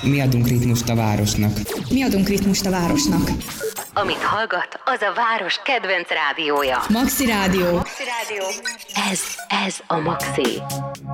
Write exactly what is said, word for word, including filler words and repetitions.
Mi adunk ritmust a városnak. Mi adunk ritmust a városnak. Amit hallgat, az a város kedvenc rádiója. Maxi Rádió. Maxi Rádió. Ez, ez a Maxi.